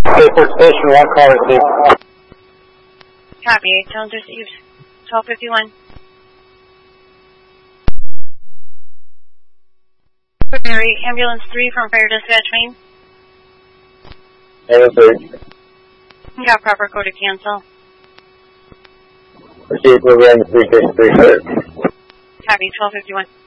Paper station, 1 call received. Copy, tones received. 1251. Mary, ambulance 3 from fire dispatch main. Ambulance 3. Got proper code to cancel. Received, we're running 363. Copy, 1251.